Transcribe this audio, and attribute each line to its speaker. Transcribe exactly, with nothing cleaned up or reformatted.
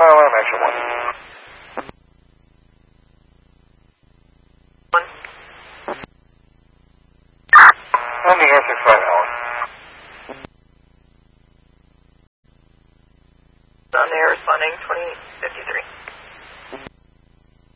Speaker 1: fire alarm, action one.
Speaker 2: One.
Speaker 1: Landing air six five Alan.
Speaker 2: On air responding twenty fifty-three.